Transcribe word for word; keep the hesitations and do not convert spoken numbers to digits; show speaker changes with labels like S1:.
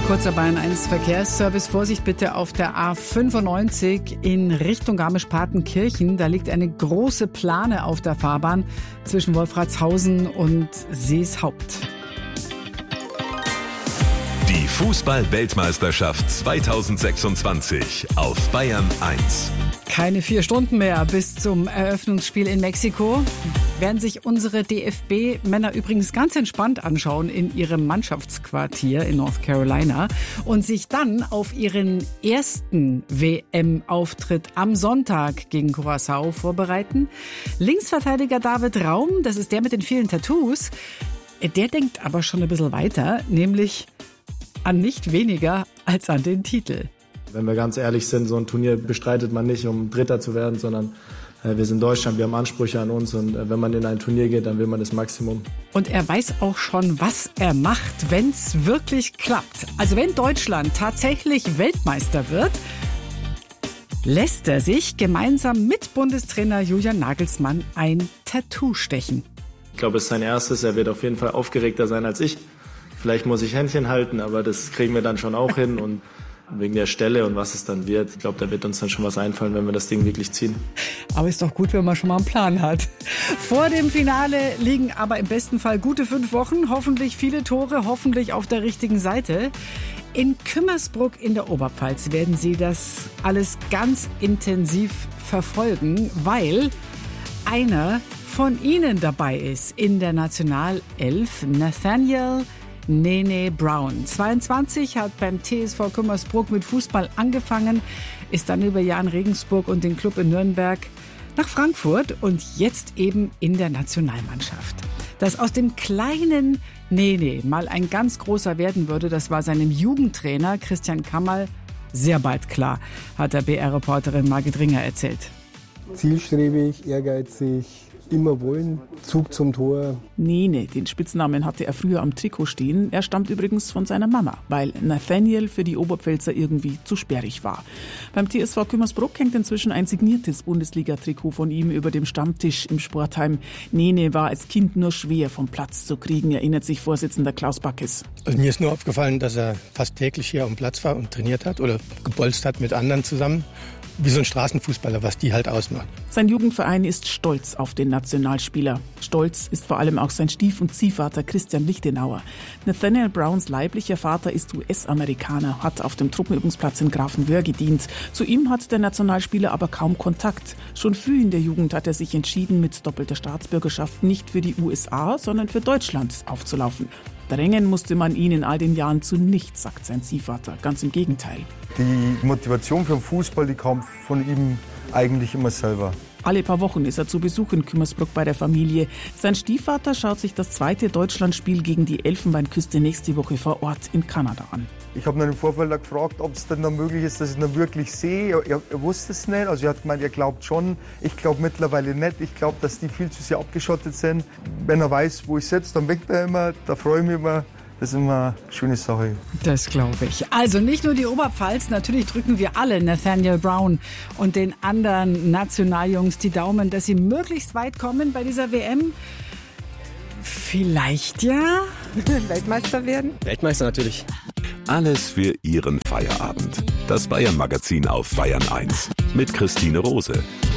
S1: Kurzer Bayern eins Verkehrsservice. Vorsicht bitte auf der A fünfundneunzig in Richtung Garmisch-Partenkirchen. Da liegt eine große Plane auf der Fahrbahn zwischen Wolfratshausen und Seeshaupt.
S2: Die Fußball-Weltmeisterschaft zweitausendsechsundzwanzig auf Bayern eins.
S1: Keine vier Stunden mehr bis zum Eröffnungsspiel in Mexiko. Werden sich unsere D F B-Männer übrigens ganz entspannt anschauen in ihrem Mannschaftsquartier in North Carolina und sich dann auf ihren ersten W M-Auftritt am Sonntag gegen Curaçao vorbereiten. Linksverteidiger David Raum, das ist der mit den vielen Tattoos, der denkt aber schon ein bisschen weiter, nämlich an nicht weniger als an den Titel.
S3: Wenn wir ganz ehrlich sind, so ein Turnier bestreitet man nicht, um Dritter zu werden, sondern äh, wir sind Deutschland, wir haben Ansprüche an uns und äh, wenn man in ein Turnier geht, dann will man das Maximum.
S1: Und er weiß auch schon, was er macht, wenn es wirklich klappt. Also wenn Deutschland tatsächlich Weltmeister wird, lässt er sich gemeinsam mit Bundestrainer Julian Nagelsmann ein Tattoo stechen.
S3: Ich glaube, es ist sein erstes, er wird auf jeden Fall aufgeregter sein als ich. Vielleicht muss ich Händchen halten, aber das kriegen wir dann schon auch hin und wegen der Stelle und was es dann wird. Ich glaube, da wird uns dann schon was einfallen, wenn wir das Ding wirklich ziehen.
S1: Aber ist doch gut, wenn man schon mal einen Plan hat. Vor dem Finale liegen aber im besten Fall gute fünf Wochen. Hoffentlich viele Tore, hoffentlich auf der richtigen Seite. In Kümmersbruck in der Oberpfalz werden Sie das alles ganz intensiv verfolgen, weil einer von Ihnen dabei ist in der Nationalelf, Nathaniel Nene Brown. zweiundzwanzig, hat beim T S V Kümmersbruck mit Fußball angefangen, ist dann über Jahn Regensburg und den Club in Nürnberg nach Frankfurt und jetzt eben in der Nationalmannschaft. Dass aus dem kleinen Nene mal ein ganz großer werden würde, das war seinem Jugendtrainer Christian Kammerl sehr bald klar, hat der B R-Reporterin Margit Ringer erzählt.
S4: Zielstrebig, ehrgeizig, immer wollen, Zug zum Tor.
S5: Nene, den Spitznamen hatte er früher am Trikot stehen. Er stammt übrigens von seiner Mama, weil Nathaniel für die Oberpfälzer irgendwie zu sperrig war. Beim T S V Kümmersbruck hängt inzwischen ein signiertes Bundesliga-Trikot von ihm über dem Stammtisch im Sportheim. Nene war als Kind nur schwer vom Platz zu kriegen, erinnert sich Vorsitzender Klaus Backes.
S6: Also mir ist nur aufgefallen, dass er fast täglich hier am Platz war und trainiert hat oder gebolzt hat mit anderen zusammen. Wie so ein Straßenfußballer, was die halt ausmacht.
S5: Sein Jugendverein ist stolz auf den Nationalspieler. Stolz ist vor allem auch sein Stief- und Ziehvater Christian Lichtenauer. Nathaniel Browns leiblicher Vater ist U S-Amerikaner, hat auf dem Truppenübungsplatz in Grafenwöhr gedient. Zu ihm hat der Nationalspieler aber kaum Kontakt. Schon früh in der Jugend hat er sich entschieden, mit doppelter Staatsbürgerschaft nicht für die U S A, sondern für Deutschland aufzulaufen. Drängen musste man ihn in all den Jahren zu nichts, sagt sein Ziehvater. Ganz im Gegenteil.
S7: Die Motivation für den Fußball, die kam von ihm eigentlich immer selber.
S5: Alle paar Wochen ist er zu Besuch in Kümmersbruck bei der Familie. Sein Stiefvater schaut sich das zweite Deutschlandspiel gegen die Elfenbeinküste nächste Woche vor Ort in Kanada an.
S7: Ich habe ihn im Vorfeld gefragt, ob es denn noch möglich ist, dass ich ihn wirklich sehe. Er, er, er wusste es nicht. Also er hat gemeint, er glaubt schon. Ich glaube mittlerweile nicht. Ich glaube, dass die viel zu sehr abgeschottet sind. Wenn er weiß, wo ich sitze, dann winkt er immer. Da freue ich mich immer. Das ist immer eine schöne Sache.
S1: Das glaube ich. Also nicht nur die Oberpfalz, natürlich drücken wir alle Nathaniel Brown und den anderen Nationaljungs die Daumen, dass sie möglichst weit kommen bei dieser W M. Vielleicht ja
S8: Weltmeister werden?
S2: Weltmeister natürlich. Alles für Ihren Feierabend. Das Bayern-Magazin auf Bayern eins mit Christine Rose.